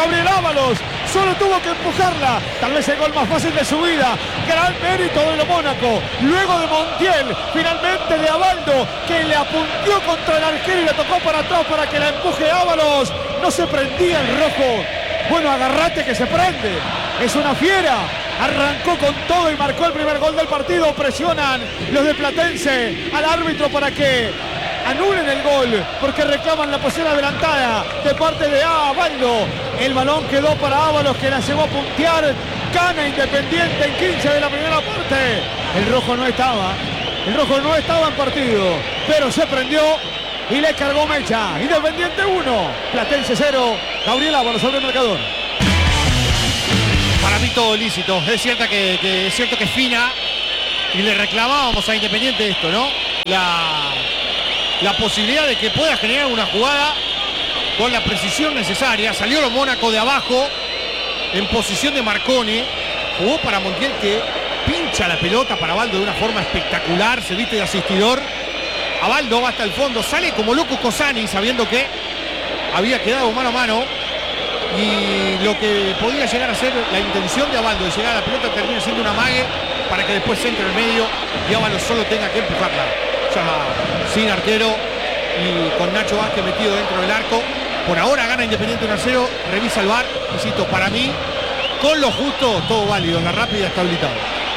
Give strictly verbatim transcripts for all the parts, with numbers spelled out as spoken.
Gabriel Ábalos. Solo tuvo que empujarla. Tal vez el gol más fácil de su vida. Gran mérito de lo Mónaco. Luego de Montiel, finalmente de Abaldo, que le apuntió contra el arquero y le tocó para atrás para que la empuje Ábalos. No se prendía el rojo. Bueno, agarrate que se prende. Es una fiera. Arrancó con todo y marcó el primer gol del partido. Presionan los de Platense al árbitro para que anulen el gol, porque reclaman la posición adelantada de parte de Abaldo. El balón quedó para Ábalos, que la llegó a puntear. Gana Independiente en quince de la primera parte. El rojo no estaba. El rojo no estaba en partido, pero se prendió y le cargó mecha. Independiente uno, Platense cero. Gabriel Ábalos sobre el marcador. Para mí todo lícito. Es cierto que, que es cierto que es fina y le reclamábamos a Independiente esto, ¿no? La, la posibilidad de que pueda generar una jugada con la precisión necesaria. Salió lo Mónaco de abajo en posición de Marcone. Jugó para Montiel, que pincha la pelota para Abaldo de una forma espectacular. Se viste de asistidor. Abaldo va hasta el fondo. Sale como loco Cosani, sabiendo que había quedado mano a mano. Y lo que podía llegar a ser la intención de Abaldo de llegar a la pelota termina siendo una amague para que después entre en el medio y Ábalos solo tenga que empujarla. Ya sin arquero y con Nacho Vázquez metido dentro del arco. Por ahora gana Independiente uno a cero. Revisa el V A R. Insisto, para mí, con lo justo, todo válido. En la rápida está habilitado.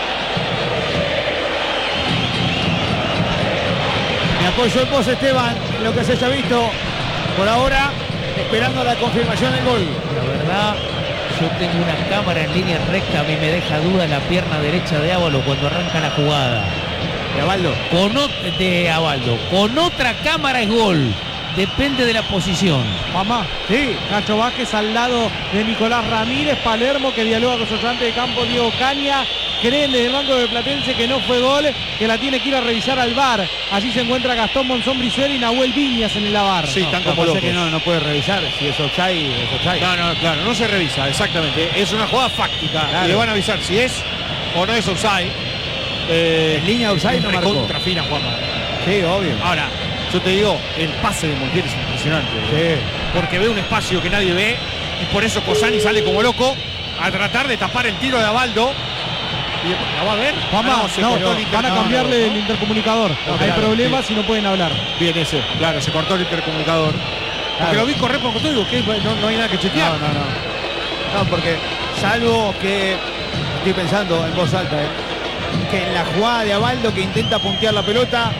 Me apoyo en vos, Esteban, en lo que se haya visto por ahora, esperando la confirmación del gol. La verdad, yo tengo una cámara en línea recta, a mí me deja duda la pierna derecha de Ábalos cuando arranca la jugada. ¿De Abaldo? Con ot- de Abaldo. Con otra cámara es gol. Depende de la posición. Mamá, Sí. Nacho Vázquez al lado de Nicolás Ramírez. Palermo, que dialoga con su ayudante de campo Diego Caña. Creen desde el banco de Platense que no fue gol, que la tiene que ir a revisar al V A R. Allí se encuentra Gastón Monzón Brizuela y Nahuel Viñas en el V A R. Sí, están No, como parece locos. que no, no puede revisar si es offside, es offside. No, no, claro, no se revisa, exactamente. Es una jugada fáctica. Claro. Le van a avisar si es o no es offside. Eh, En línea offside no marcó. Contra fina, Juanma. Sí, obvio. Ahora, yo te digo, el pase de Montiel es impresionante. Sí. Porque ve un espacio que nadie ve y por eso Cosani sale como loco a tratar de tapar el tiro de Abaldo. Y la va a ver. Mamá, Ah, se no, cortó no, el inter- van a no, cambiarle no, el no. intercomunicador. No, Hay claro, problemas sí. y no pueden hablar. Bien ese, claro, se cortó el intercomunicador. Porque Claro. lo vi correr por costado y digo, ¿qué? No, no hay nada que chequear. No, no, no. No, porque salvo que, estoy pensando en voz alta, ¿eh? que en la jugada de Abaldo que intenta puntear la pelota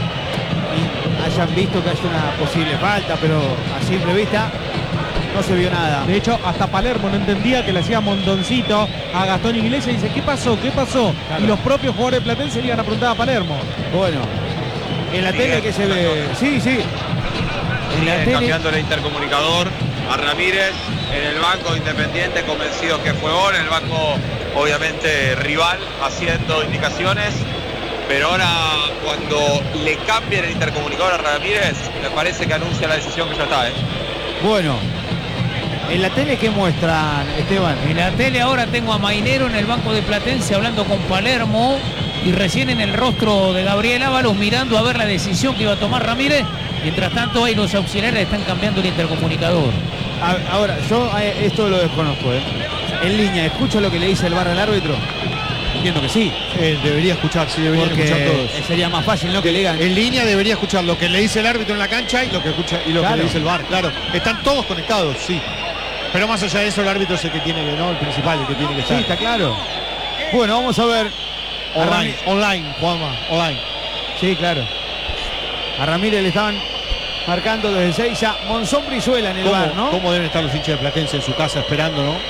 y hayan visto que hay una posible falta, pero a simple vista no se vio nada. De hecho, hasta Palermo no entendía que le hacía montoncito a Gastón Iglesias y dice, ¿qué pasó? ¿Qué pasó? Claro. Y los propios jugadores de Platense le iban a preguntar a Palermo. Bueno, en la tele que se ve... Sí, sí. En la Siguen tele, cambiando el intercomunicador a Ramírez en el banco de Independiente, convencido que fue gol, en el banco obviamente rival haciendo indicaciones, pero ahora cuando le cambien el intercomunicador a Ramírez me parece que anuncia la decisión que ya está, ¿eh? Bueno, en la tele ¿qué muestran, Esteban? en la tele ahora tengo a Mainero en el banco de Platense hablando con Palermo y recién en el rostro de Gabriel Ábalos mirando a ver la decisión que iba a tomar Ramírez. Mientras tanto ahí los auxiliares están cambiando el intercomunicador. A- Ahora, yo eh, esto lo desconozco, ¿eh? En línea, ¿escucho lo que le dice el V A R al árbitro? Entiendo que sí, Eh, debería escuchar, sí, debería escuchar porque todos. sería más fácil, ¿no? Que le digan. En línea debería escuchar lo que le dice el árbitro en la cancha y lo que escucha y lo Claro. que le dice el V A R. Claro, están todos conectados, sí. Pero más allá de eso, el árbitro es el que tiene que, ¿no? El principal, el que tiene que Sí, estar. está claro. Bueno, vamos a ver. A Online, Rami- online, Juanma, online. Sí, claro. A Ramírez le estaban marcando desde Seiza. Monzón Brizuela en el ¿Cómo, V A R, ¿no? cómo deben estar los hinchas de Platense en su casa esperando, no?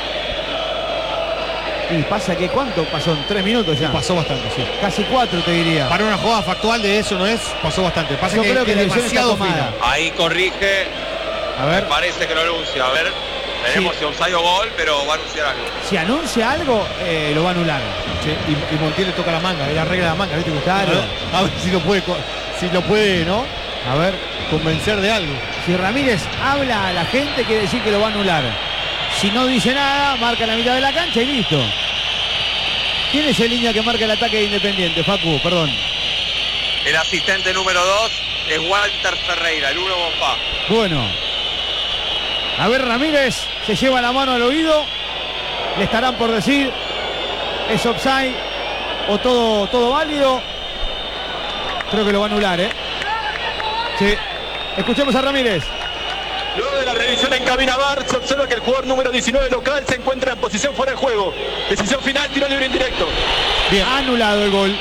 Y pasa que ¿cuánto pasó? En tres minutos ya. Pasó bastante, sí. Casi cuatro, te diría. Para una jugada factual de eso no es, pasó bastante. Pasa Yo que, creo que es la decisión está demasiado tomada. fina. Ahí corrige, A me ver, parece que lo anuncia, a ver, veremos Sí. si offside o gol, pero va a anunciar algo. si anuncia algo, eh, lo va a anular. Sí, y, y Montiel le toca la manga, él arregla la manga, ¿viste? Claro. A ver, a ver si lo puede, co- si lo puede, ¿no? A ver, Convencer de algo. si Ramírez habla a la gente, quiere decir que lo va a anular. Si no dice nada, marca la mitad de la cancha y listo. ¿Quién es el línea que marca el ataque de Independiente, Facu? Perdón. El asistente número dos es Walter Ferreira, el uno Bonfá. Bueno. A ver, Ramírez se lleva la mano al oído, le estarán por decir, es offside o todo, todo válido. Creo que lo va a anular, ¿eh? Sí. Escuchemos a Ramírez. Luego de la revisión en cabina V A R, se observa que el jugador número diecinueve local se encuentra en posición fuera de juego. Decisión final, tiro libre indirecto. Bien, anulado el gol.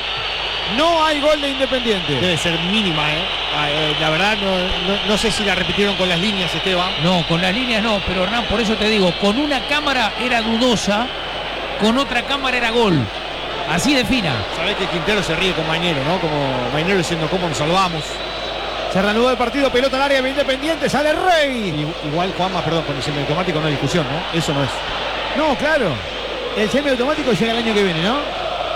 No hay gol de Independiente. Debe ser mínima, ¿eh? Ah, eh, la verdad no, no, no sé si la repitieron con las líneas, Esteban. No, con las líneas no, pero Hernán, por eso te digo, con una cámara era dudosa, con otra cámara era gol. Así de fina. Sabés que Quintero se ríe con Mainero, ¿no? Como Mainero diciendo cómo nos salvamos. Se reanudó el partido, pelota al área de Independiente, sale Rey. Y, igual, Juanma, perdón, con el semiautomático no hay discusión, ¿no? Eso no es. No, claro. El semiautomático llega el año que viene, ¿no?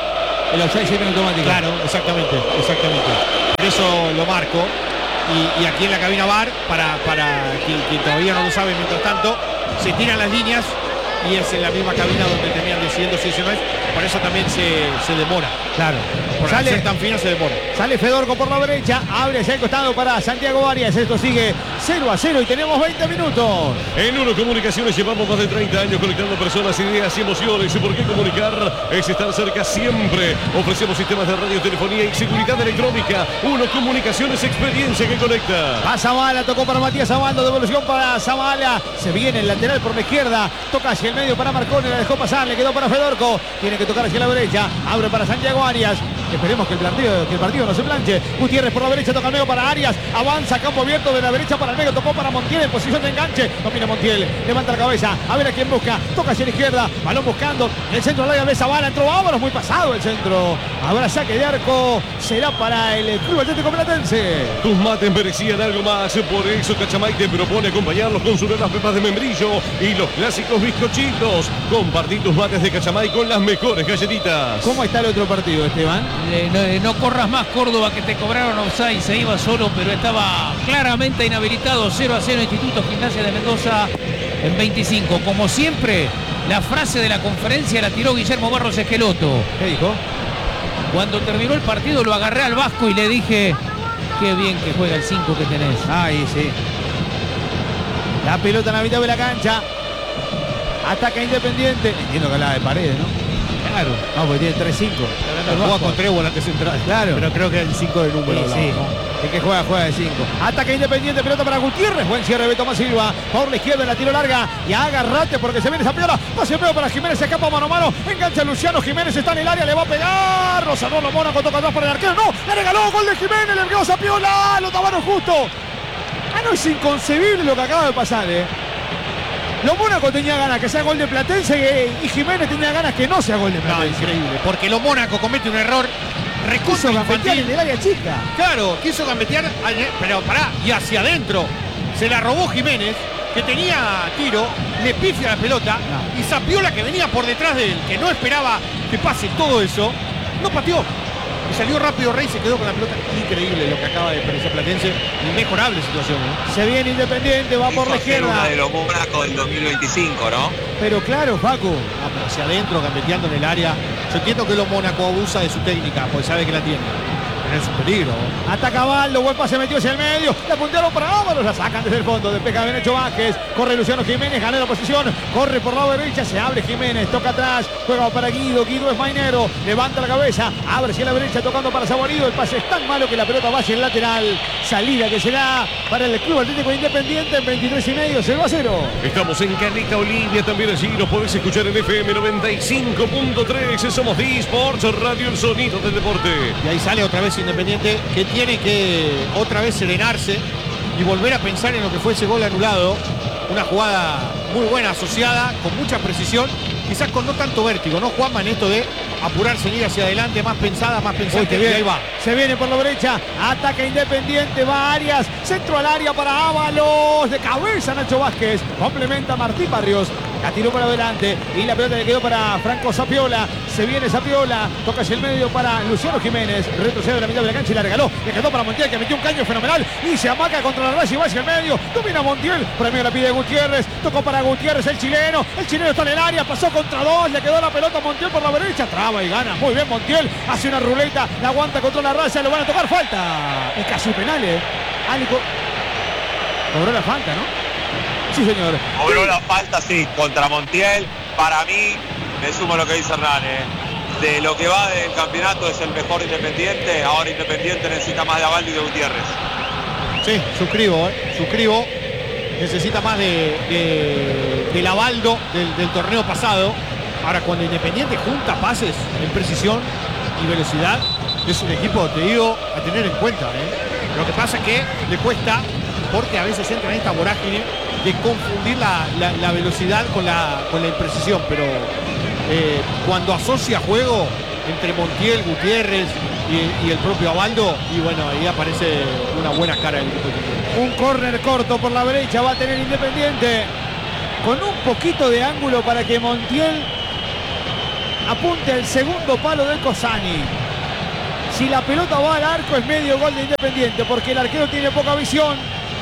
El offside semiautomático. Claro, exactamente, exactamente. Por eso lo marco. Y, y aquí en la cabina V A R, para, para quien, quien todavía no lo sabe, mientras tanto, se tiran las líneas y es en la misma cabina donde terminan decidiendo si eso no es. Por eso también se, se demora. Claro. Por Sale, ser tan fino se demora. Sale Fedorco por la derecha, abre hacia el costado para Santiago Arias. Esto sigue cero a cero y tenemos veinte minutos. En Uno Comunicaciones llevamos más de treinta años conectando personas, ideas y emociones. ¿Y por qué comunicar? Es estar cerca siempre. Ofrecemos sistemas de radio, telefonía y seguridad electrónica. Uno Comunicaciones, experiencia que conecta. Va Zavala, tocó para Matías Zabaldo, devolución para Zavala. Se viene el lateral por la izquierda, toca hacia el medio para Marcone, la dejó pasar, le quedó para Fedorco. Tiene que tocar hacia la derecha, abre para Santiago Arias. Esperemos que el partido, que el partido no se planche. Gutiérrez por la derecha, toca al medio para Arias. Avanza, campo abierto de la derecha para el medio. Tocó para Montiel en posición de enganche. Domina Montiel, levanta la cabeza. A ver a quién busca. Toca hacia la izquierda. Balón buscando. El centro del área de Zavala. Entró Ábalos, muy pasado el centro. Habrá saque de arco. Será para el Club Atlético Platense. Tus mates merecían algo más. Por eso Cachamay te propone acompañarlos con sus nuevas pepas de membrillo y los clásicos bizcochitos. Compartí tus mates de Cachamay con las mejores galletitas. ¿Cómo está el otro partido, Esteban? Eh, no, eh, no corras más, Córdoba, que te cobraron offside, se iba solo, pero estaba claramente inhabilitado. Cero a cero Instituto Gimnasia de Mendoza en veinticinco. Como siempre, la frase de la conferencia la tiró Guillermo Barros Esqueloto. ¿Qué dijo? Cuando terminó el partido lo agarré al Vasco y le dije, qué bien que juega el cinco que tenés. Ahí sí. La pelota en la mitad de la cancha. Ataca Independiente. Entiendo que hablaba de Paredes, ¿no? Claro. No, porque tiene tres cinco. Juega con tres volantes centrales. Claro. Pero creo que el cinco de número. Sí, sí. El que juega, juega de cinco. Ataca Independiente, pelota para Gutiérrez. Buen cierre de Tomás Silva. Por la izquierda, la tiro larga. Y agarrate porque se viene esa piola. Pase el medio para Jiménez, se escapa mano a mano. Engancha Luciano Jiménez, está en el área, le va a pegar. Lo cerró los Mónaco, toca atrás para el arquero. No, le regaló gol de Jiménez, le envió esa piola. Lo tabaron justo. Ah, no, es inconcebible lo que acaba de pasar, eh. Los Mónaco tenía ganas que sea gol de Platense y Jiménez tenía ganas que no sea gol de No, Platense. increíble. Porque los Mónaco comete un error recurso Quiso gambetear en infantil. el área chica. Claro, quiso gambetear, pero pará, y hacia adentro. Se la robó Jiménez, que tenía tiro, le pifia la pelota No. y Zapiola, que venía por detrás de él, que no esperaba que pase todo eso, no pateó. Y salió rápido Rey, se quedó con la pelota. Increíble lo que acaba de experienciar Platense. Inmejorable situación, ¿eh? Se viene Independiente, va por la Hizo ser izquierda. una de los Mónaco del dos mil veinticinco, ¿no? Pero claro, Facu. Ah, pero hacia adentro, gambeteando en el área. Yo entiendo que los Mónaco abusa de su técnica, porque sabe que la tiene. Pero es un peligro. Ataca Baldo, buen pase metió hacia el medio. La puntearon para Ábalos, la sacan desde el fondo. Despeja bien hecho Vázquez. Corre Luciano Jiménez, gana la posición. Corre por la derecha, se abre Jiménez. Toca atrás, juega para Guido. Guido es Mainero. Levanta la cabeza, abre hacia la derecha, tocando para Saguarido. El pase es tan malo que la pelota va hacia el lateral. Salida que será para el Club Atlético Independiente en veintitrés y medio, cero a cero. Estamos en Caleta Olivia, también allí nos podés escuchar en F M noventa y cinco punto tres. Somos D-Sports, Radio El Sonido del Deporte. Y ahí sale otra vez Independiente, que tiene que otra vez serenarse y volver a pensar en lo que fue ese gol anulado. Una jugada muy buena, asociada, con mucha precisión, quizás con no tanto vértigo, ¿no, Juanma? En esto de apurarse, ir hacia adelante, más pensada, más pensante. Uy, y ahí va. Se viene por la derecha, ataca Independiente, va Arias, centro al área para Ábalos, de cabeza Nacho Vázquez, complementa Martín Barrios, la tiró para adelante y la pelota le quedó para Franco Zapiola. Se viene Zapiola, toca hacia el medio para Luciano Jiménez, retrocede a la mitad de la cancha y la regaló, le quedó para Montiel, que metió un caño fenomenal y se amaca contra la raya y va hacia el medio. Domina Montiel, premio la pide Gutiérrez, tocó para Gutiérrez el chileno, el chileno está en el área, pasó contra dos, le quedó la pelota a Montiel por la derecha, traba y gana. Muy bien Montiel, hace una ruleta, la aguanta contra la raya, lo van a tocar, falta. Es casi penal, eh. Ah, co- cobró la falta, ¿no? Sí, señor. Cobró la falta, sí, contra Montiel. Para mí, me sumo a lo que dice Hernán, ¿eh? De lo que va del campeonato es el mejor Independiente. Ahora Independiente necesita más de Abaldo y de Gutiérrez. Sí, suscribo, ¿eh? suscribo. Necesita más de, de, del Abaldo del, del torneo pasado. Ahora, cuando Independiente junta pases en precisión y velocidad, es un equipo, te digo, a tener en cuenta. ¿eh? Lo que pasa es que le cuesta, porque a veces entra en esta vorágine de confundir la, la, la velocidad con la, con la imprecisión. Pero eh, cuando asocia juego entre Montiel, Gutiérrez y, y el propio Abaldo, y bueno, ahí aparece una buena cara del equipo. Un córner corto por la derecha va a tener Independiente, con un poquito de ángulo para que Montiel apunte al segundo palo del Cossani. Si la pelota va al arco es medio gol de Independiente, porque el arquero tiene poca visión.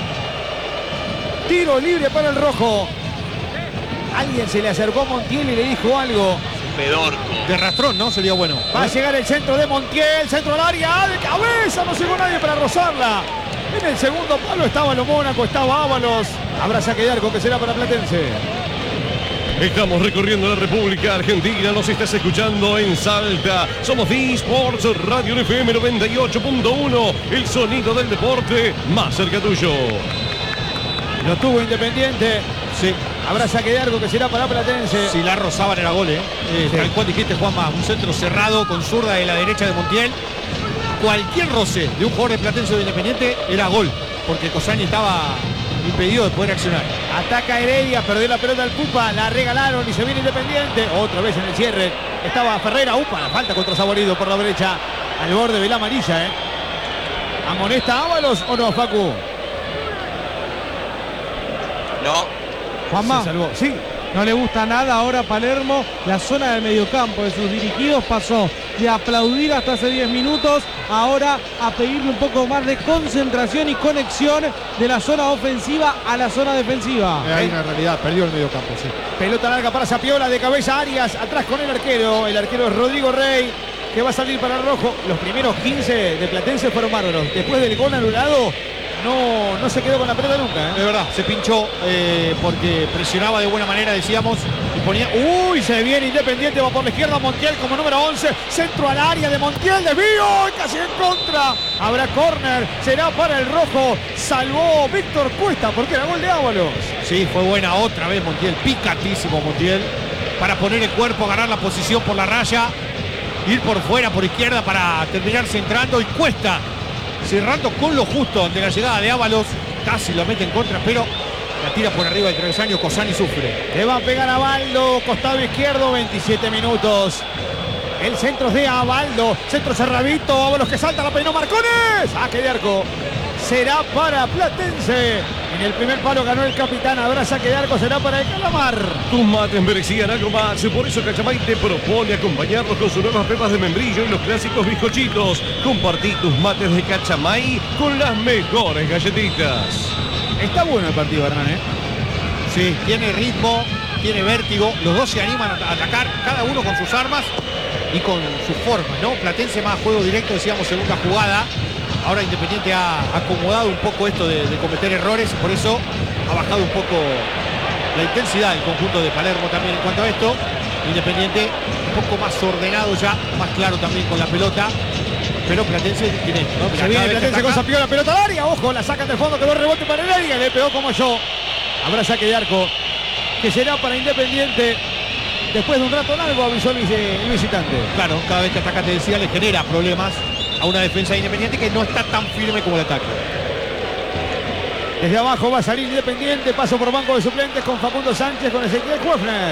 Tiro libre para el rojo. Alguien se le acercó a Montiel y le dijo algo. Pedorco. De rastrón, ¿no? Sería bueno. Va a llegar el centro de Montiel, centro al área, de cabeza, no llegó nadie para rozarla. En el segundo palo estaba lo Mónaco, estaba Ábalos. Habrá saque de arco que será para Platense. Estamos recorriendo la República Argentina, nos estás escuchando en Salta. Somos D-Sports Radio F M noventa y ocho punto uno, el sonido del deporte más cerca tuyo. Lo tuvo Independiente. Sí. Habrá saque de arco que será para Platense. Si la rozaban era gol, ¿eh? eh Sí. Tal cual dijiste, Juanma, un centro cerrado con zurda de la derecha de Montiel. Cualquier roce de un jugador de Platense o de Independiente era gol, porque Cossani estaba impedido de poder accionar. Ataca Heredia, perdió la pelota al Pupa, la regalaron y se viene Independiente. Otra vez en el cierre. Estaba Ferreira, upa, la falta contra Saborido por la derecha. Al borde de la amarilla, ¿eh? ¿Amonesta Ábalos o no, Facu? No. Juanma, Se salvó, sí. no le gusta nada ahora a Palermo. La zona del mediocampo de sus dirigidos pasó de aplaudir hasta hace diez minutos, ahora a pedirle un poco más de concentración y conexión de la zona ofensiva a la zona defensiva. Hay una realidad, perdió el medio campo, sí. Pelota larga para Zapiola, de cabeza Arias, atrás con el arquero. El arquero es Rodrigo Rey, que va a salir para el rojo. Los primeros quince de Platense fueron bárbaros. Después del gol anulado, no, no se quedó con la pelota nunca, ¿eh? De verdad, se pinchó eh, porque presionaba de buena manera, decíamos, y ponía... Uy, se viene Independiente, va por la izquierda Montiel como número once, centro al área de Montiel, desvío, casi en contra. Habrá córner, será para el rojo, salvó Víctor Cuesta porque era gol de Ábalos. Sí, fue buena otra vez Montiel, picatísimo Montiel, para poner el cuerpo, ganar la posición por la raya, ir por fuera, por izquierda para terminar centrando, y Cuesta cerrando con lo justo ante la llegada de Ábalos, casi lo mete en contra, pero la tira por arriba del travesaño. Cossani sufre. Le va a pegar a Abaldo, costado izquierdo, veintisiete minutos. El centro es de Abaldo, centro cerradito, Ábalos que salta, la peinó Marcones. Saque de arco. Será para Platense. En el primer palo ganó el capitán, habrá saque de arco, será para el Calamar. Tus mates merecían algo más, por eso Cachamay te propone acompañarlos con sus nuevas pepas de membrillo y los clásicos bizcochitos. Compartí tus mates de Cachamay con las mejores galletitas. Está bueno el partido, Hernán, ¿eh? Sí, tiene ritmo, tiene vértigo, los dos se animan a atacar, cada uno con sus armas y con sus formas, ¿no? Platense más juego directo, decíamos, segunda jugada. Ahora Independiente ha acomodado un poco esto de, de cometer errores, y por eso ha bajado un poco la intensidad del conjunto de Palermo también en cuanto a esto. Independiente un poco más ordenado ya, más claro también con la pelota, pero Platense tiene, ¿no? Mirá, Se viene cada vez que Platense con ataca, Zapiola, pelota al área, ojo, la sacan de fondo, quedó rebote para el área, le pegó como yo. Habrá saque de arco, que será para Independiente. Después de un rato largo avisó el, el visitante. claro, cada vez que ataca, te decía, le genera problemas a una defensa de Independiente que no está tan firme como el ataque. Desde abajo va a salir Independiente, paso por banco de suplentes con Facundo Sánchez, con Ezequiel Kuefner.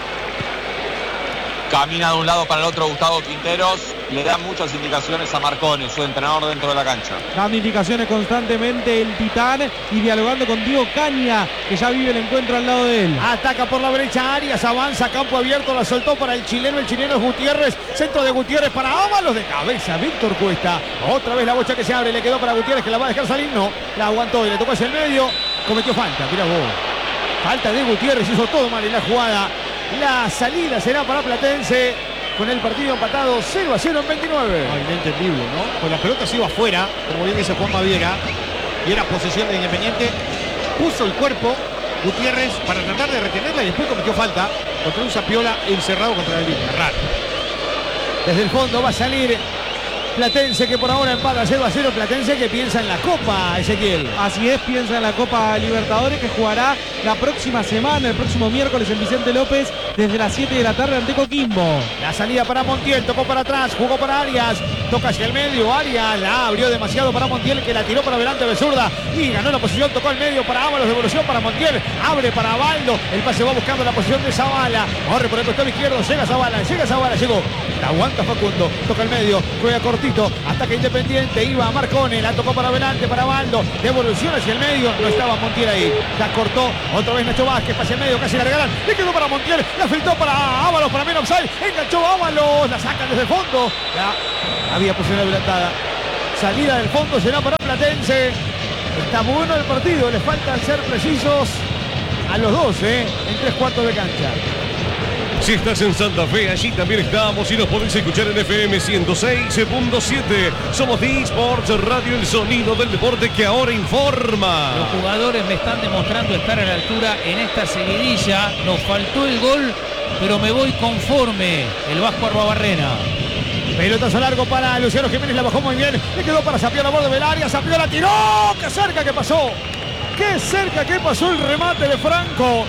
Camina de un lado para el otro Gustavo Quinteros. Le da muchas indicaciones a Marcones, su entrenador dentro de la cancha. Dando indicaciones constantemente el Titán y dialogando con Diego Caña, que ya vive el encuentro al lado de él. Ataca por la derecha Arias, avanza, campo abierto, la soltó para el chileno, el chileno es Gutiérrez, centro de Gutiérrez para Ábalos, de cabeza Víctor Cuesta. Otra vez la bocha que se abre, le quedó para Gutiérrez, que la va a dejar salir, no, la aguantó y le tocó hacia el medio, cometió falta, mirá vos. Falta de Gutiérrez, hizo todo mal en la jugada. La salida será para Platense, con el partido empatado cero a cero en veintinueve. Ay, inentendible, ¿no? Pues la pelota se iba afuera, como bien dice Juan Baviera, y era posesión de Independiente. Puso el cuerpo Gutiérrez para tratar de retenerla y después cometió falta contra un Zapiola encerrado contra la línea. Raro. Desde el fondo va a salir Platense, que por ahora empata cero a cero. Platense que piensa en la Copa, Ezequiel. Así es, piensa en la Copa Libertadores, que jugará la próxima semana, el próximo miércoles en Vicente López, desde las siete de la tarde ante Coquimbo. La salida para Montiel, tocó para atrás, jugó para Arias, toca hacia el medio, Arias la abrió demasiado para Montiel, que la tiró para adelante de zurda y ganó la posición, tocó al medio para Ábalos, devolución para Montiel, abre para Baldo, el pase va buscando la posición de Zavala, corre por el costado izquierdo, llega Zavala, llega Zavala, llegó, la aguanta Facundo, toca al medio, juega cortito, ataque Independiente, iba Marcone, la tocó para adelante para Baldo, devolución hacia el medio, no estaba Montiel ahí, la cortó, otra vez Nacho Vázquez, hacia el medio, casi la regalan, le quedó para Montiel, la filtró para Ábalos, para menos offside, enganchó Ábalos, la sacan desde el fondo, la había posición adelantada, salida del fondo será para Platense. Está bueno el partido, les faltan ser precisos a los dos, ¿eh? En tres cuartos de cancha. Si estás en Santa Fe, allí también estamos y nos podéis escuchar en F M ciento seis punto siete. Somos de eSports Radio, el sonido del deporte que ahora informa. Los jugadores me están demostrando estar a la altura en esta seguidilla. Nos faltó el gol, pero me voy conforme. El Vasco Arbabarrena. Pelotazo largo para Luciano Jiménez, la bajó muy bien, le quedó para Zapiola, borde del área, Zapiola tiró, qué cerca que pasó, qué cerca que pasó el remate de Franco.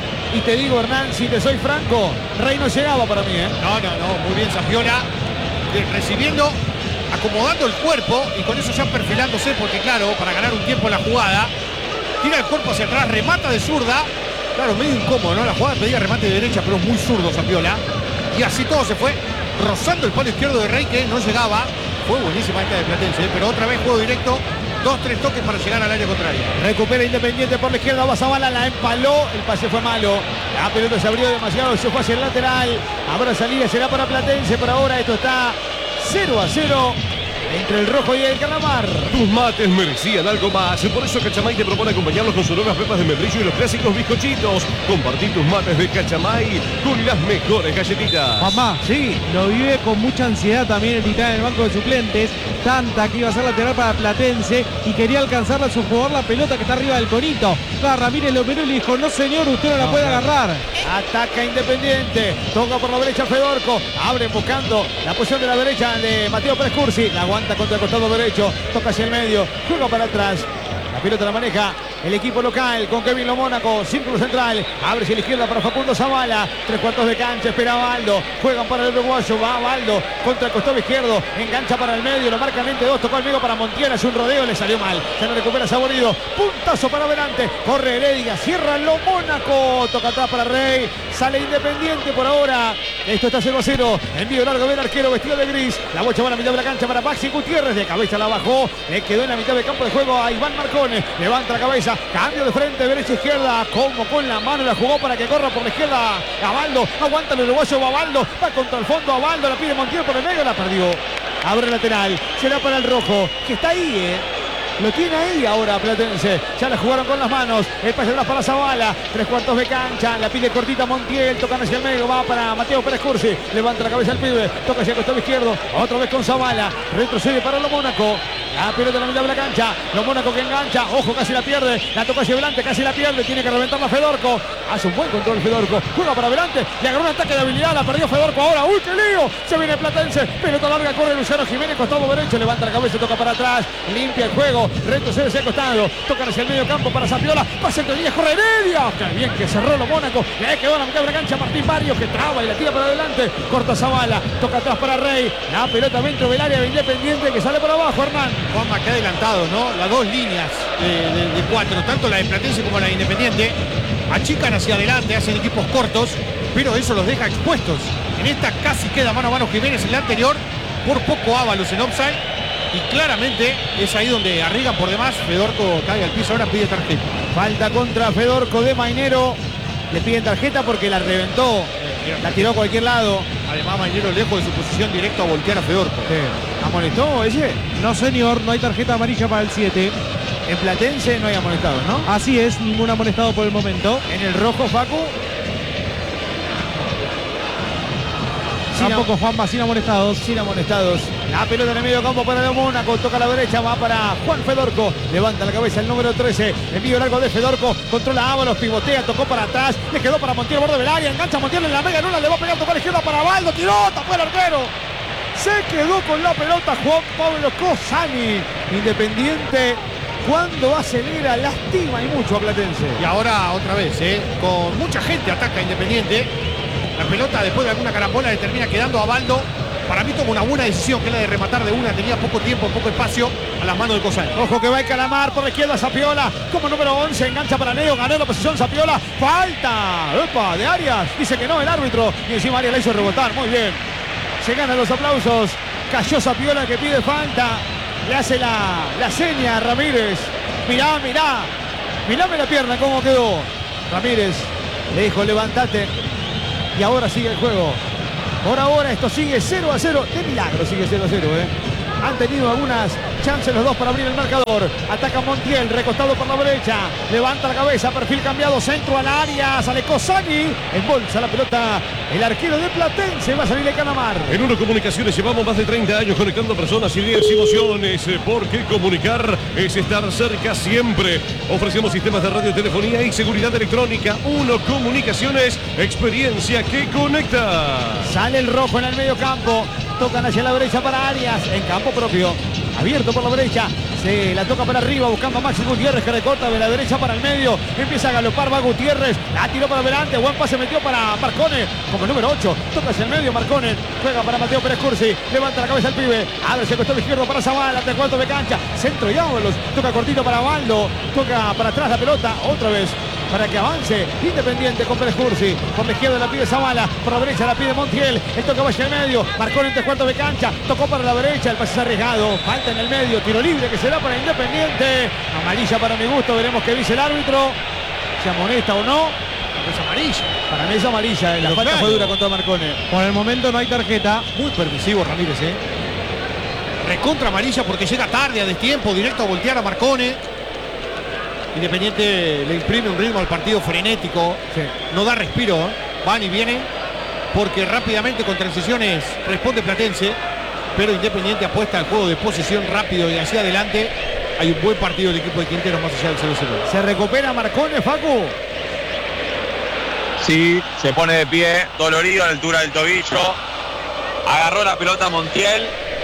Y te digo, Hernán, si te soy franco, Rey no llegaba para mí, ¿eh? No, no, no, muy bien Zapiola, eh, recibiendo, acomodando el cuerpo y con eso ya perfilándose, porque claro, para ganar un tiempo en la jugada, tira el cuerpo hacia atrás, remata de zurda, claro, medio incómodo, ¿no? La jugada pedía remate de derecha, pero es muy zurdo Zapiola, y así todo se fue rozando el palo izquierdo de Rey, que no llegaba. Fue buenísima esta de Platense, ¿eh? Pero otra vez juego directo, dos, tres toques para llegar al área contraria. Recupera Independiente por la izquierda, va Zavala, la empaló, el pase fue malo, la pelota se abrió demasiado, se fue hacia el lateral, habrá salida, será para Platense, por ahora esto está cero a cero. Entre el rojo y el calamar. Tus mates merecían algo más. Por eso Cachamay te propone acompañarlos con sus nuevas pepas de membrillo y los clásicos bizcochitos. Compartí tus mates de Cachamay con las mejores galletitas. Mamá, sí, lo vive con mucha ansiedad también el titán en el banco de suplentes. Tanta que iba a ser lateral para Platense y quería alcanzarle a su jugador la pelota que está arriba del conito. La Ramírez lo miró y le dijo, no señor, usted no la no, puede no. agarrar. Ataca Independiente, toca por la derecha Fedorco, abre buscando la posición de la derecha de Mateo Pérez Cursi, la aguanta contra el costado derecho, toca hacia el medio, juega para atrás, la pelota la maneja el equipo local con Kevin Lo Mónaco, círculo central, abre hacia la izquierda para Facundo Zavala, tres cuartos de cancha, espera Baldo, juegan para el uruguayo, va Baldo contra el costado izquierdo, engancha para el medio, lo marcan entre dos, tocó al medio para Montiel, hace un rodeo, le salió mal, se lo recupera Saborido, puntazo para adelante, corre Heredia, cierra Lo Mónaco, toca atrás para Rey, sale Independiente por ahora, esto está cero a cero, envío largo del arquero vestido de gris, la bocha va a la mitad de la cancha para Maxi Gutiérrez, de cabeza la bajó, le quedó en la mitad del campo de juego a Iván Marcone, levanta la cabeza, cambio de frente, derecha izquierda, como con la mano la jugó para que corra por la izquierda a Baldo, aguanta el uruguayo, va Baldo, va contra el fondo a Baldo, la pide Montiel por el medio, la perdió, abre lateral, será para el rojo, que está ahí, eh. Lo tiene ahí ahora Platense. Ya la jugaron con las manos. El pase atrás para Zavala. Tres cuartos de cancha. La pide cortita Montiel. Tocan hacia el medio. Va para Mateo Pérez Cursi. Levanta la cabeza el pibe. Toca hacia el costado izquierdo. Otra vez con Zavala. Retrocede para Lo Mónaco. La pelota en la mitad de la cancha. Lo Mónaco que engancha. Ojo, casi la pierde. La toca hacia adelante. Casi la pierde. Tiene que reventar la Fedorco. Hace un buen control Fedorco. Juega para adelante. Le agarró un ataque de habilidad. La perdió Fedorco ahora. ¡Uy, qué lío! Se viene Platense. Pelota larga. Corre Luciano Jiménez. Costado derecho. Levanta la cabeza. Toca para atrás. Limpia el juego. Retrocede hacia el costado. Tocan hacia el medio campo para Zapiola. Pasa entre líneas. Corre Heredia. Qué bien que cerró Lo Mónaco. Le quedó en la mitad de la cancha Martín Barrios, que traba y la tira para adelante. Corta Zavala. Toca atrás para Rey. La pelota dentro del área de Independiente que sale para abajo, Hernán. Juanma, que adelantado, ¿no? Las dos líneas de, de, de cuatro, tanto la de Platense como la de Independiente, achican hacia adelante, hacen equipos cortos, pero eso los deja expuestos. En esta casi queda mano a mano Jiménez, en la anterior, por poco Ábalos en offside, y claramente es ahí donde arriesgan por demás. Fedorco cae al piso, ahora pide tarjeta. Falta contra Fedorco de Mainero. Le piden tarjeta porque la reventó. La tiró a cualquier lado. Además, Mainero lejos de su posición directo a voltear a Fedorco. Sí. ¿Amonestó ese? No señor, no hay tarjeta amarilla para el siete. En Platense no hay amonestados, ¿no? Así es, ningún amonestado por el momento. En el rojo, Facu. Tampoco Juanma, sin amonestados. Sin amonestados. La pelota en el medio campo para el Mónaco. Toca a la derecha, va para Juan Fedorco. Levanta la cabeza el número trece. Envío largo de Fedorco. Controla Ábalos, pivotea, tocó para atrás. Le quedó para Montiel, borde del área. Engancha Montiel en la mega luna. Le va a pegar, tocar a la izquierda para Baldo. Tiró, tapó el arquero. Se quedó con la pelota Juan Pablo Cosani. Independiente, cuando acelera, lastima y mucho a Platense. Y ahora otra vez, ¿eh? Con mucha gente ataca Independiente. La pelota después de alguna carambola le termina quedando a Baldo. Para mí toma una buena decisión, que es la de rematar de una. Tenía poco tiempo, poco espacio a las manos de Cosani. Ojo que va el Calamar por la izquierda, Zapiola como número once, engancha para Leo, ganó la posición Zapiola. Falta, ¡epa!, de Arias. Dice que no el árbitro y encima Arias la hizo rebotar. Muy bien. Se ganan los aplausos. Cayó Zapiola que pide falta. Le hace la, la seña a Ramírez. Mirá, mirá. Mirame la pierna cómo quedó. Ramírez le dijo levántate. Y ahora sigue el juego. Por ahora esto sigue cero a cero. De milagro sigue cero a cero, ¿eh? Han tenido algunas chances los dos para abrir el marcador. Ataca Montiel, recostado por la derecha. Levanta la cabeza, perfil cambiado, centro al área. Sale Cosani, embolsa la pelota el arquero de Platense. Va a salir de Calamar. En Uno Comunicaciones llevamos más de treinta años conectando personas, ideas y emociones. Porque comunicar es estar cerca siempre. Ofrecemos sistemas de radiotelefonía y seguridad electrónica. Uno Comunicaciones, experiencia que conecta. Sale el rojo en el medio campo. Tocan hacia la derecha para Arias, en campo propio, abierto por la derecha, se la toca para arriba buscando a Maxi Gutiérrez que recorta de la derecha para el medio, empieza a galopar, va Gutiérrez, la tiró para adelante, buen pase metió para Marcone, como el número ocho, toca hacia el medio Marcone, juega para Mateo Pérez Cursi, levanta la cabeza el pibe, abre hacia el costado izquierdo para Zavala, de cuarto de cancha, centro y Ábalos, toca cortito para Baldo, toca para atrás la pelota, otra vez, para que avance Independiente con Pérez Cursi. Por la izquierda la pide Zavala, por la derecha la pide Montiel. El toque va hacia el medio, marcó en tres cuartos de cancha, tocó para la derecha, el pase es arriesgado, falta en el medio, tiro libre que será para Independiente. Amarilla para mi gusto, veremos qué dice el árbitro, si amonesta o no. Es amarilla. Para mí es amarilla, la Pero falta claro, fue dura contra Marcone. Por el momento no hay tarjeta. Muy permisivo Ramírez, ¿eh? Recontra amarilla porque llega tarde, a destiempo, directo a voltear a Marcone. Independiente le imprime un ritmo al partido frenético, Sí. no da respiro, ¿eh? Van y vienen, porque rápidamente con transiciones responde Platense, pero Independiente apuesta al juego de posesión rápido y hacia adelante. Hay un buen partido del equipo de Quinteros más allá del cero cero. Se recupera Marcone, Facu. Sí, se pone de pie, dolorido a la altura del tobillo. Agarró la pelota Montiel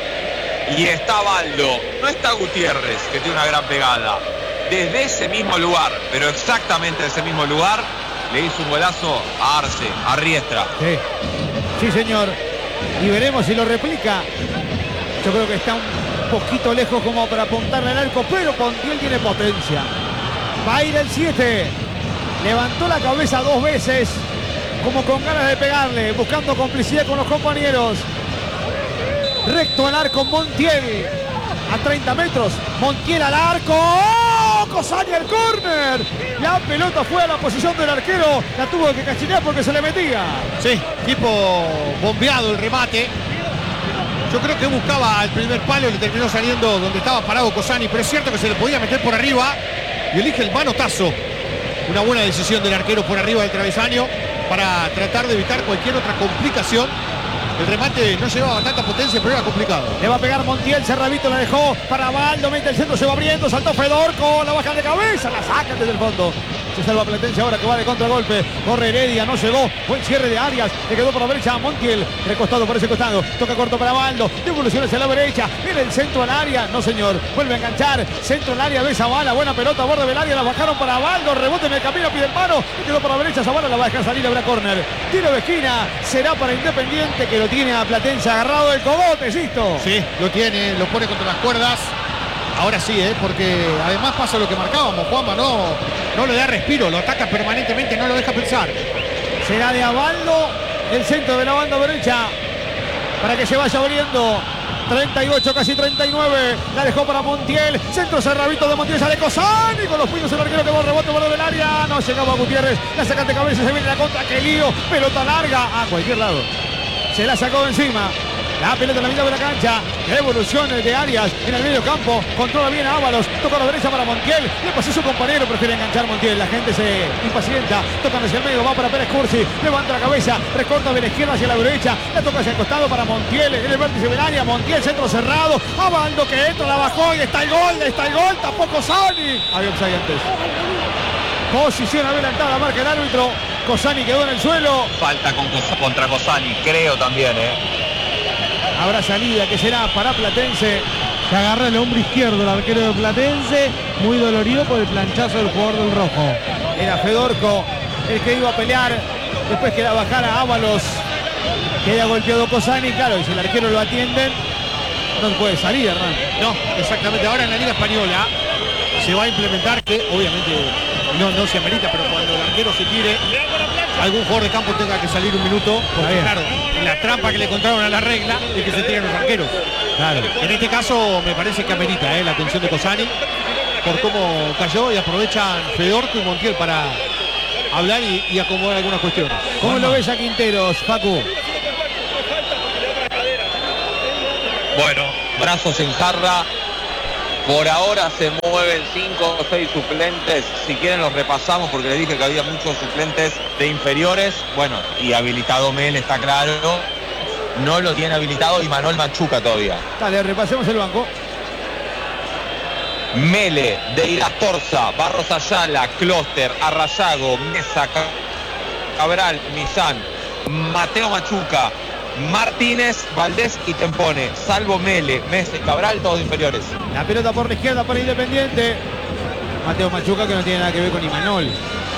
y está Baldo. No está Gutiérrez, que tiene una gran pegada. Desde ese mismo lugar, pero exactamente de ese mismo lugar, le hizo un golazo a Arce, a Riestra. Sí, sí señor. Y veremos si lo replica. Yo creo que está un poquito lejos como para apuntarle al arco, pero Montiel tiene potencia. Va a ir el siete. Levantó la cabeza dos veces, como con ganas de pegarle, buscando complicidad con los compañeros. Recto al arco Montiel. A treinta metros. Montiel al arco. ¡Oh! Cosani al córner. La pelota fue a la posición del arquero. La tuvo que cachinear porque se le metía. Sí, tipo bombeado el remate. Yo creo que buscaba al primer palo y le terminó saliendo donde estaba parado Cosani, pero es cierto que se le podía meter por arriba y elige el manotazo. Una buena decisión del arquero por arriba del travesaño para tratar de evitar cualquier otra complicación. El remate no llevaba tanta potencia, pero era complicado. Le va a pegar Montiel, Cerravito la dejó para Baldo, mete el centro, se va abriendo, saltó Fedorco, la baja de cabeza, la sacan desde el fondo. Se salva Platense ahora que va de contragolpe. Corre Heredia, no llegó. Buen cierre de Arias. Le quedó por la derecha a Montiel. Recostado por ese costado. Toca corto para Baldo. Devolución hacia la derecha. Viene el centro al área. No, señor. Vuelve a enganchar. Centro al área de Zavala. Buena pelota. Borde del área. La bajaron para Baldo. Rebote en el camino. Pide el mano. Le quedó por la derecha. Zavala la va a dejar salir. Habrá córner. Tiro de esquina. Será para Independiente, que lo tiene a Platense agarrado del cogote. ¿Listo? Sí, lo tiene. Lo pone contra las cuerdas. Ahora sí, ¿eh? Porque además pasa lo que marcábamos. Juanma no, no le da respiro, lo ataca permanentemente, no lo deja pensar. Será de Abaldo el centro de la banda derecha para que se vaya abriendo. treinta y ocho, casi treinta y nueve. La dejó para Montiel. Centro cerradito de Montiel. Sale Cosani con los puños el arquero que va a rebote por del área. No llegaba Gutiérrez. La saca de cabeza. Se viene la contra. ¡Qué lío! Pelota larga a cualquier lado. Se la sacó de encima. La pelota en la mitad de la cancha. Evoluciones de Arias en el medio campo. Controla bien a Ábalos. Toca a la derecha para Montiel. Le pasó su compañero. Prefiere enganchar Montiel. La gente se impacienta. Tocan hacia el medio. Va para Pérez Cursi. Levanta la cabeza. Recorta de la izquierda hacia la derecha. La toca hacia el costado para Montiel. En el vértice del área. Montiel, centro cerrado. Abaldo que entra. La bajó. Y está el gol. Está el gol. Tampoco Sani. Había offside antes. Posición adelantada. Marca el árbitro. Cosani quedó en el suelo. Falta con, contra Cosani, creo también, ¿eh? Habrá salida que será para Platense. Se agarra el hombro izquierdo el arquero de Platense, muy dolorido por el planchazo del jugador del rojo. Era Fedorco el que iba a pelear después que la bajara Ábalos. Queda golpeado Cosani, claro, y si el arquero lo atienden, no puede salir, Hernán. No, exactamente. Ahora en la Liga Española se va a implementar que, obviamente, no, no se amerita, pero cuando el arquero se tire, algún jugador de campo tenga que salir un minuto, porque claro, la trampa que le encontraron a la regla es que se tiren los arqueros. Claro. En este caso me parece que amerita eh, la atención de Cosani por cómo cayó, y aprovechan Fedorco y Montiel para hablar y, y acomodar algunas cuestiones. ¿Cómo Juanma. lo ves a Quinteros, Facu? Bueno, brazos en jarra. Por ahora se mueven cinco o seis suplentes. Si quieren los repasamos porque les dije que había muchos suplentes de inferiores. Bueno, y habilitado Mel, está claro. No lo tiene habilitado y Manuel Machuca todavía. Dale, repasemos el banco. Mele, Deira Torza, Barros Ayala, Closter, Arrayago, Mesa, Cabral, Millán, Mateo Machuca, Martínez, Valdés y Tempone. Salvo Mele, Mesa y Cabral, todos inferiores. La pelota por la izquierda para Independiente. Mateo Machuca, que no tiene nada que ver con Imanol.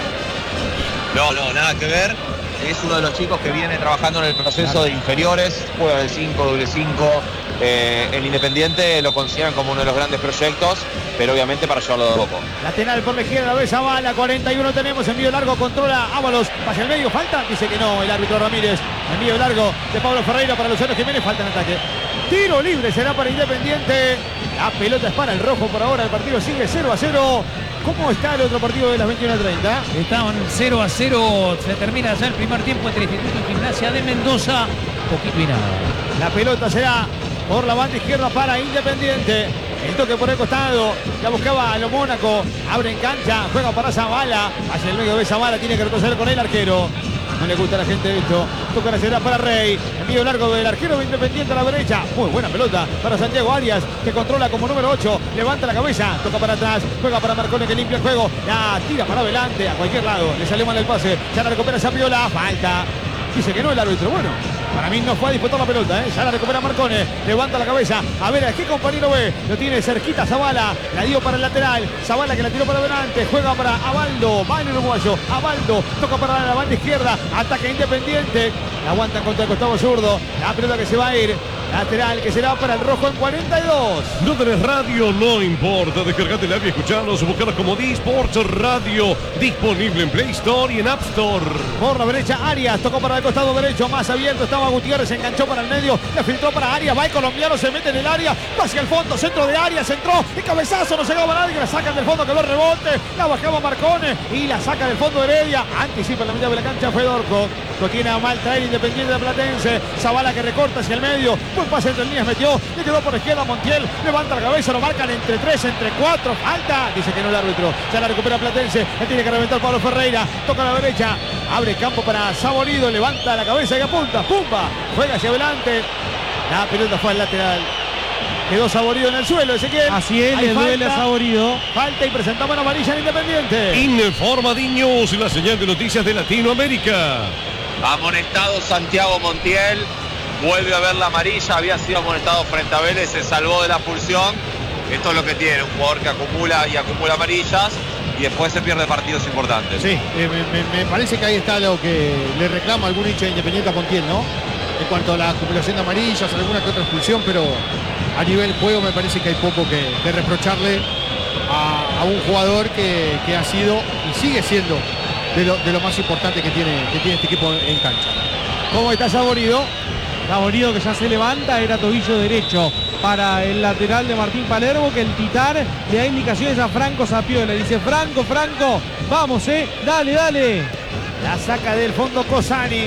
No, no, nada que ver. Es uno de los chicos que viene trabajando en el proceso claro. de inferiores. Juega del cinco, doble cinco. Eh, el Independiente lo consideran como uno de los grandes proyectos, pero obviamente para llevarlo de poco. Lateral por la izquierda, ve Zavala, cuarenta y uno tenemos, envío largo, controla Ábalos, hacia el medio, falta, dice que no, el árbitro Ramírez, envío largo de Pablo Ferreira para Luciano Jiménez, falta en ataque. Tiro libre será para Independiente, la pelota es para el rojo por ahora, el partido sigue cero a cero. ¿Cómo está el otro partido de las veintiuna treinta? Estaban cero a cero, se termina ya el primer tiempo entre Instituto y Gimnasia de Mendoza, poquito y nada. La pelota será por la banda izquierda para Independiente. El toque por el costado. La buscaba a lo Mónaco. Abre en cancha. Juega para Zavala. Hacia el medio de Zavala. Tiene que retroceder con el arquero. No le gusta a la gente esto. Toca la será para Rey. Envío largo del arquero de Independiente a la derecha. Muy buena pelota para Santiago Arias, que controla como número ocho. Levanta la cabeza. Toca para atrás. Juega para Marcone, que limpia el juego. La tira para adelante. A cualquier lado. Le salió mal el pase. Ya la recupera Zapiola. Falta. Dice que no el árbitro. Bueno, para mí no fue a disputar la pelota, ¿eh? Ya la recupera Marcone, levanta la cabeza, a ver a qué compañero ve, lo tiene cerquita Zavala, la dio para el lateral, Zavala que la tiró para adelante, juega para Abaldo, va en el uruguayo, Abaldo, toca para la banda izquierda, ataque Independiente, la aguantan contra el costado zurdo, la pelota que se va a ir, lateral que será para el rojo en cuarenta y dos. No tenés radio, no importa, descargate la app y escuchanos, buscanos como D-Sports Radio, disponible en Play Store y en App Store. Por la derecha Arias, tocó para el costado derecho, más abierto estaba Gutiérrez, se enganchó para el medio, le filtró para Arias, va el colombiano, se mete en el área, va hacia el fondo, centro de Arias, entró, y cabezazo, no llegaba nadie, la sacan del fondo, que lo rebote, la bajaba Marcone, y la saca del fondo Heredia, anticipa en la mitad de la cancha Fedorco, lo tiene a mal traer Independiente de Platense, Zavala que recorta hacia el medio, buen pase entre líneas metió, le quedó por izquierda Montiel, levanta la cabeza, lo marcan entre tres, entre cuatro, falta, dice que no el árbitro, ya la recupera Platense, le tiene que reventar Pablo Ferreira, toca a la derecha, abre campo para Saborido, levanta la cabeza y apunta, pumba, juega hacia adelante, la pelota fue al lateral, quedó Saborido en el suelo, Ezequiel. Así es, le duele a Saborido. Falta y presentamos una amarilla en Independiente. Informadiños, la señal de noticias de Latinoamérica. Amonestado Santiago Montiel, vuelve a ver la amarilla, había sido amonestado frente a Vélez, se salvó de la expulsión. Esto es lo que tiene, un jugador que acumula y acumula amarillas y después se pierde partidos importantes. Sí, eh, me, me parece que ahí está lo que le reclama algún hincha de Independiente a Montiel, ¿no? En cuanto a la acumulación de amarillas, alguna que otra expulsión, pero a nivel juego me parece que hay poco que, que reprocharle a, a un jugador que, que ha sido y sigue siendo de lo, de lo más importante que tiene, que tiene este equipo en cancha. ¿Cómo está Saborido? Saborido que ya se levanta, era tobillo derecho para el lateral de Martín Palermo, que el Titar le da indicaciones a Franco Zapiola. Dice: Franco, Franco, vamos, eh, dale, dale. La saca del fondo Cosani.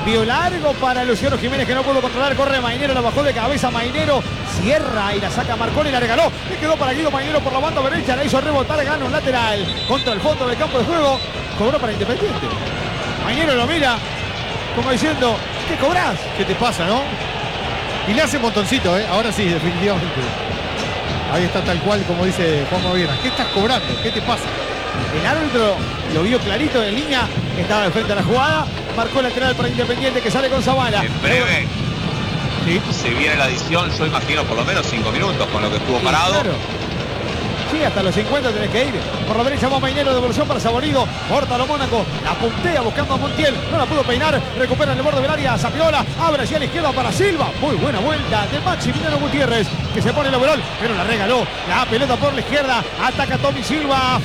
Envío largo para Luciano Jiménez que no pudo controlar. Corre Mainero, la bajó de cabeza Mainero. Cierra y la saca Marconi y la regaló. Le quedó para Guido Mainero por la banda derecha. La hizo rebotar, gana un lateral contra el fondo del campo de juego. Cobró para Independiente. Mainero lo mira como diciendo, ¿qué cobrás? ¿Qué te pasa, no? Y le hace montoncito, ¿eh? Ahora sí, definitivamente. Ahí está tal cual como dice Juan Moviera. ¿Qué estás cobrando? ¿Qué te pasa? El árbitro lo vio clarito en línea. Estaba de frente a la jugada. Marcó el lateral para Independiente que sale con Zavala. En breve. Sí. Se viene la adición, yo imagino por lo menos cinco minutos con lo que estuvo Sí, parado. claro. Sí, hasta los cincuenta tenés que ir. Por la derecha va Mainero, devolución para Saborido. Corta lo Mónaco, la puntea buscando a Montiel. No la pudo peinar, recupera en el borde del área. Zapiola, abre hacia la izquierda para Silva. Muy buena vuelta de Maximiliano Gutiérrez, que se pone el overall, pero la regaló. La pelota por la izquierda, ataca Tommy Silva.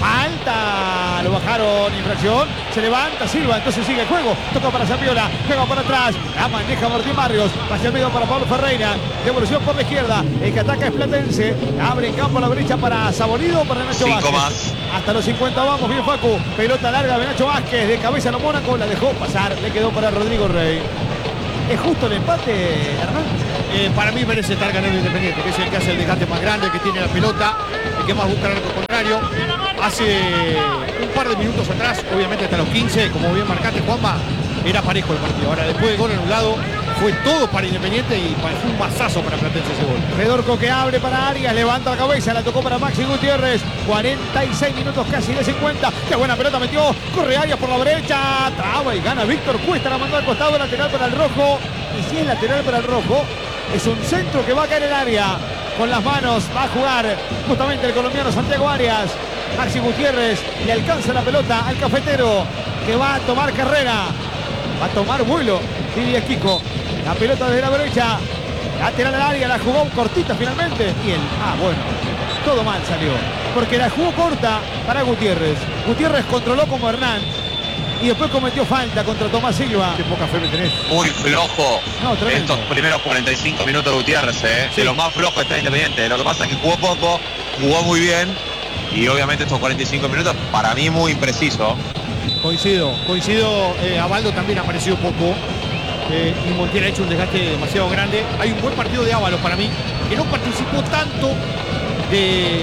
Falta, lo bajaron, infracción. Se levanta Silva, entonces sigue el juego. Toca para Zapiola, juega para atrás. La maneja Martín Barrios, hacia el medio para Pablo Ferreira. Devolución por la izquierda, el que ataca es Platense. Abre en campo a la brecha para Saborido. Para Nacho Cinco Vázquez. más. Hasta los cincuenta vamos, bien Facu. Pelota larga de Nacho Vázquez, de cabeza a lo Mónaco, la dejó pasar, le quedó para Rodrigo Rey. ¿Es justo el empate, Hernán? Eh, para mí merece estar ganando Independiente, que es el que hace el desgaste más grande, el que tiene la pelota, el que más busca el arco contrario. Hace un par de minutos atrás, obviamente hasta los quince, como bien marcaste, Juanma, era parejo el partido. Ahora, después del gol anulado, fue todo para Independiente y fue un mazazo para Platense ese gol. Fedorco que abre para Arias, levanta la cabeza, la tocó para Maxi Gutiérrez. cuarenta y seis minutos casi de cincuenta. Qué buena pelota metió. Corre Arias por la derecha. Traba y gana Víctor Cuesta. La mandó al costado, lateral para el rojo. Y si es lateral para el rojo, es un centro que va a caer en el área. Con las manos va a jugar justamente el colombiano Santiago Arias. Maxi Gutiérrez le alcanza la pelota al cafetero, que va a tomar carrera. Va a tomar vuelo, diría Kiko. La pelota desde la derecha. Lateral al área, la jugó cortita finalmente. Y él, ah, bueno, todo mal salió. Porque la jugó corta para Gutiérrez. Gutiérrez controló como Hernán. Y después cometió falta contra Tomás Silva. Qué poca fe me tenés. Muy flojo No, tremendo. estos primeros cuarenta y cinco minutos de Gutiérrez, ¿eh? Sí. De lo más flojo está Independiente. Lo que pasa es que jugó poco, jugó muy bien. Y obviamente estos cuarenta y cinco minutos, para mí muy impreciso. Coincido, coincido. Eh, Abaldo también apareció poco. Eh, y Montiel ha hecho un desgaste demasiado grande. Hay un buen partido de Ábalos para mí, que no participó tanto de,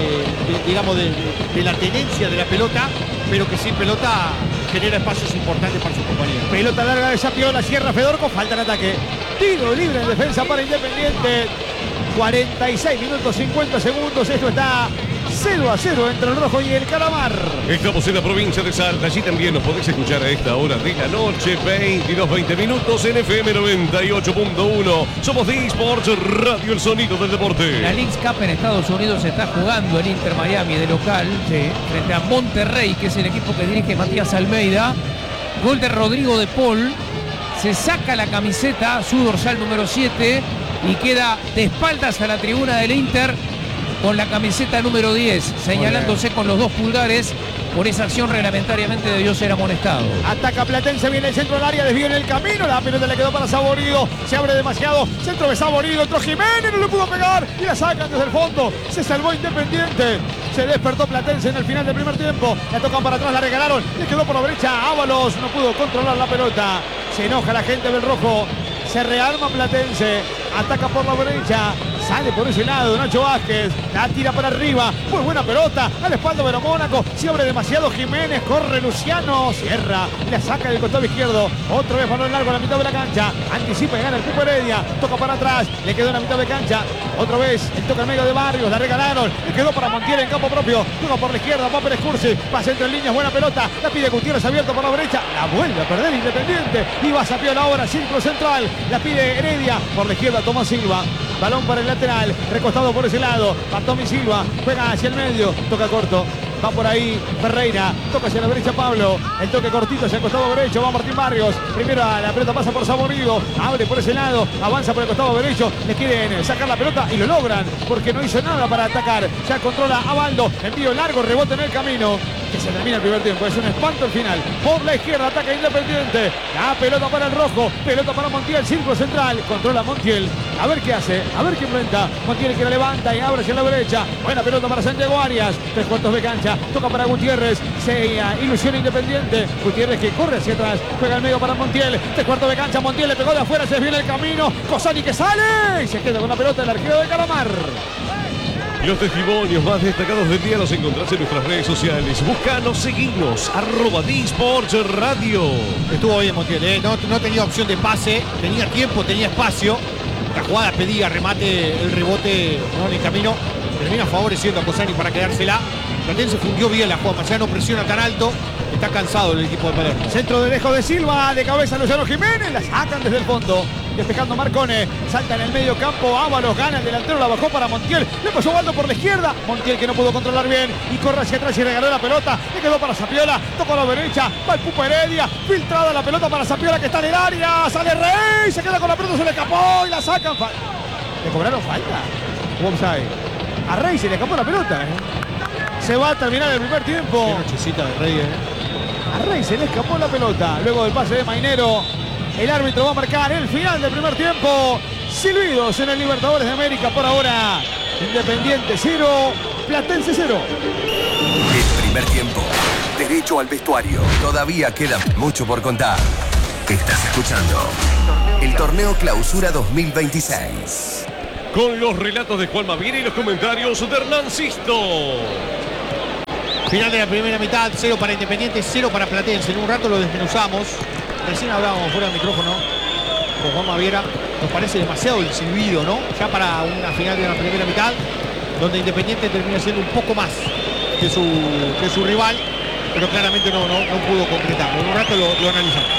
de, digamos, de, de, de la tenencia de la pelota, pero que sin pelota genera espacios importantes para sus compañeros. Pelota larga de Zapiola, cierra Fedorco, falta en ataque. Tiro libre en defensa para Independiente. cuarenta y seis minutos cincuenta segundos. Esto está cero a cero entre el rojo y el calamar. Estamos en la provincia de Salta. Allí también nos podés escuchar a esta hora de la noche. veintidós veinte minutos en F M noventa y ocho punto uno. Somos de eSports Radio, el sonido del deporte. La Leagues Cup en Estados Unidos está jugando el Inter Miami de local, sí, frente a Monterrey, que es el equipo que dirige Matías Almeida. Gol de Rodrigo de Paul. Se saca la camiseta, su dorsal número siete, y queda de espaldas a la tribuna del Inter con la camiseta número diez, señalándose con los dos pulgares. Por esa acción reglamentariamente debió ser amonestado. Ataca Platense, viene el centro del área, desvío en el camino, la pelota le quedó para Saborido, se abre demasiado, centro de Saborido, entró Jiménez, no le pudo pegar y la sacan desde el fondo, se salvó Independiente, se despertó Platense en el final del primer tiempo, la tocan para atrás, la regalaron, le quedó por la derecha, Ábalos no pudo controlar la pelota, se enoja la gente del rojo, se rearma Platense, ataca por la derecha, sale por ese lado Nacho Vázquez, la tira para arriba, muy buena pelota, a la espalda de Mónaco, se abre demasiado Jiménez, corre Luciano, cierra, la saca del costado izquierdo, otra vez balón largo a la mitad de la cancha, anticipa y gana el Cupo Heredia, toca para atrás, le quedó en la mitad de cancha, otra vez el toque en medio de Barrios, la regalaron, le quedó para Montiel en campo propio, toca por la izquierda, va Pérez Cursi, pasa entre líneas, buena pelota, la pide Gutiérrez abierto por la derecha, la vuelve a perder Independiente, y va a Zapiola ahora, círculo central, la pide Heredia, por la izquierda Tomás Silva, balón para el lateral, recostado por ese lado, va Tommy Silva, juega hacia el medio, toca corto, va por ahí Ferreira, toca hacia la derecha Pablo, el toque cortito hacia el costado derecho, va Martín Barrios, primero la pelota pasa por Saborido, abre por ese lado, avanza por el costado derecho, le quieren sacar la pelota y lo logran, porque no hizo nada para atacar, ya controla Abaldo, envío largo, rebote en el camino, que se se termina el primer tiempo. Es un espanto el final. Por la izquierda ataca Independiente. La pelota para el rojo. Pelota para Montiel. Círculo central. Controla Montiel. A ver qué hace. A ver qué inventa. Montiel que la levanta y abre hacia la derecha. Buena pelota para Santiago Arias. Tres cuartos de cancha. Toca para Gutiérrez. Se uh, ilusiona Independiente. Gutiérrez que corre hacia atrás. Juega al medio para Montiel. Tres cuartos de cancha. Montiel le pegó de afuera. Se viene el camino. Cosani que sale. Y se queda con la pelota el arquero de Calamar. Los testimonios más destacados del día los encontrás en nuestras redes sociales. Búscanos, seguinos, arroba D-Sports Radio. Estuvo bien Montiel, ¿eh? no, no tenía opción de pase, tenía tiempo, tenía espacio. La jugada pedía remate, el rebote no en el camino. Termina favoreciendo a Cosani para quedársela. Platense fundió bien la jugada, ya no presiona tan alto. Está cansado el equipo de Palermo. Centro de lejos de Silva, de cabeza Luciano Jiménez, la sacan desde el fondo. Despejando Marcone, salta en el medio campo, Ábalos gana el delantero, la bajó para Montiel, le pasó Baldo por la izquierda, Montiel que no pudo controlar bien y corre hacia atrás y regaló la pelota, le quedó para Zapiola, tocó a la derecha, va el Pupa Heredia, filtrada la pelota para Zapiola que está en el área, sale Rey, se queda con la pelota, se le escapó y la sacan. ¿Le cobraron falta? Offside. A Rey se le escapó la pelota, ¿eh? Se va a terminar el primer tiempo. Qué nochecita de Rey, ¿eh? A Rey se le escapó la pelota, luego del pase de Mainero. El árbitro va a marcar el final del primer tiempo. Silbidos en el Libertadores de América por ahora. Independiente cero, Platense cero. El primer tiempo. Derecho al vestuario. Todavía queda mucho por contar. Estás escuchando el Torneo Clausura dos mil veintiséis. Con los relatos de Juan Maviera y los comentarios de Hernán Sisto. Final de la primera mitad, cero para Independiente, cero para Platense. En un rato lo desmenuzamos. Recién hablábamos fuera del micrófono con Juan Maviera. Nos parece demasiado el silbido, ¿no? Ya para una final de la primera mitad, donde Independiente termina siendo un poco más que su, que su rival, pero claramente no, no, no pudo concretarlo. En un rato lo, lo analizamos.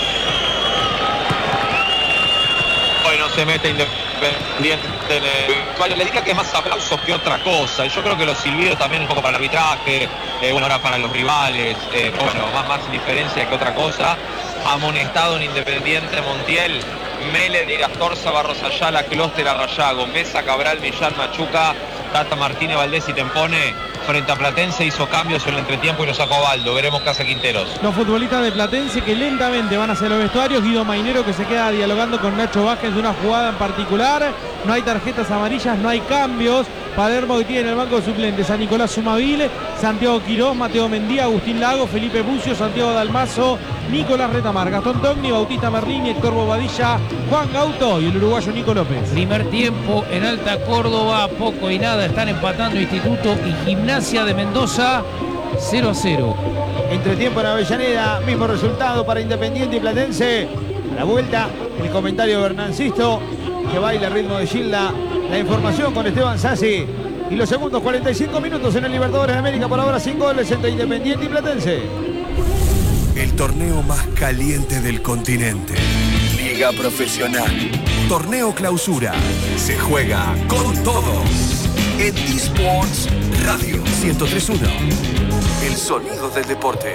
Hoy no se mete Independiente en el... Le diga que es más aplausos que otra cosa. Y yo creo que los silbidos también un poco para el arbitraje, eh, bueno, ahora para los rivales, eh, bueno, más, más diferencia que otra cosa. Amonestado en Independiente Montiel, Mele, de Astorza, Barros Ayala, Clóster, Arrayago, Mesa, Cabral, Millán, Machuca, Tata, Martínez, Valdés y Tempone. Frente a Platense hizo cambios en el entretiempo y lo sacó Baldo. Veremos qué hace Quinteros. Los futbolistas de Platense que lentamente van hacia los vestuarios. Guido Mainero que se queda dialogando con Nacho Vázquez de una jugada en particular. No hay tarjetas amarillas, no hay cambios. Palermo que tiene en el banco de suplentes a Nicolás Sumavile, Santiago Quirós, Mateo Mendía, Agustín Lago, Felipe Bucio, Santiago Dalmazo, Nicolás Retamar, Gastón Togni, Bautista Merlini, Héctor Bobadilla, Juan Gauto y el uruguayo Nico López. Primer tiempo en Alta Córdoba, poco y nada, están empatando Instituto y Gimnasia de Mendoza, cero a cero. Entretiempo en Avellaneda, mismo resultado para Independiente y Platense. A la vuelta, el comentario de Hernán Sisto, que baila al ritmo de Gilda. La información con Esteban Sassi. Y los segundos cuarenta y cinco minutos en el Libertadores de América, por ahora sin goles entre Independiente y Platense. El torneo más caliente del continente. Liga Profesional. Torneo Clausura. Se juega con todo. En D-Sports Radio ciento tres punto uno. El sonido del deporte.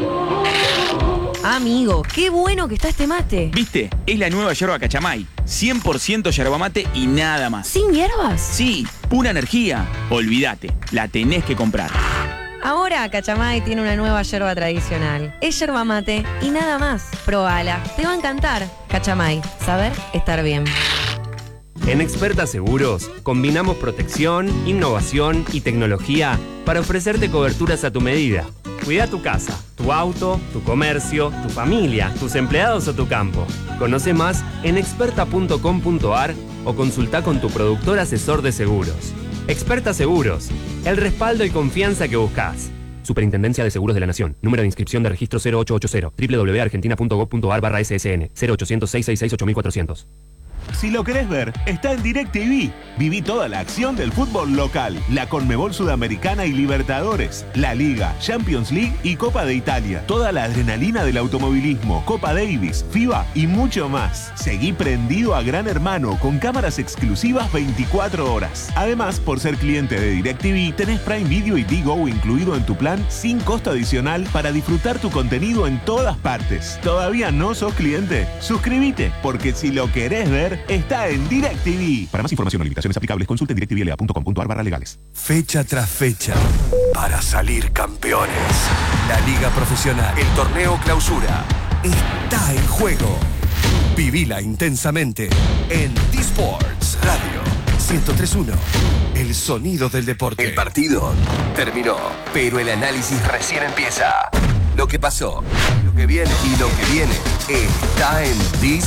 Amigo, qué bueno que está este mate. ¿Viste? Es la nueva yerba Cachamay. cien por ciento yerba mate y nada más. ¿Sin hierbas? Sí, pura energía. Olvídate, la tenés que comprar. Ahora Cachamay tiene una nueva yerba tradicional. Es yerba mate y nada más. Probala, te va a encantar. Cachamay, saber estar bien. En Experta Seguros combinamos protección, innovación y tecnología para ofrecerte coberturas a tu medida. Cuida tu casa, tu auto, tu comercio, tu familia, tus empleados o tu campo. Conoce más en experta punto com punto a r o consulta con tu productor asesor de seguros. Experta Seguros, el respaldo y confianza que buscas. Superintendencia de Seguros de la Nación. Número de inscripción de registro cero ocho ocho cero. doble u doble u doble u punto argentina punto gov punto a r barra S S N. cero ochocientos, seiscientos sesenta y seis, ocho mil cuatrocientos. Si lo querés ver, está en DirecTV. Viví toda la acción del fútbol local, la Conmebol Sudamericana y Libertadores, la Liga, Champions League y Copa de Italia. Toda la adrenalina del automovilismo, Copa Davis, FIBA y mucho más. Seguí prendido a Gran Hermano con cámaras exclusivas veinticuatro horas. Además, por ser cliente de DirecTV, tenés Prime Video y Digo incluido en tu plan sin costo adicional para disfrutar tu contenido en todas partes. ¿Todavía no sos cliente? Suscríbete, porque si lo querés ver, está en DirecTV. Para más información o limitaciones aplicables, consulte en directvla punto com punto a r barra legales. Fecha tras fecha, para salir campeones. La Liga Profesional, el Torneo Clausura, está en juego. Vivila intensamente en D-Sports Radio ciento tres punto uno. El sonido del deporte. El partido terminó, pero el análisis recién empieza. Lo que pasó, lo que viene y lo que viene está en D